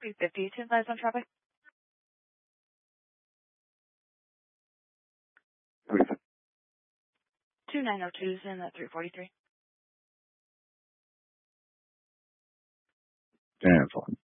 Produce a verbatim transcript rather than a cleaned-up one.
three fifty, ten five on traffic. two nine oh twos in the three forty-three. ten four.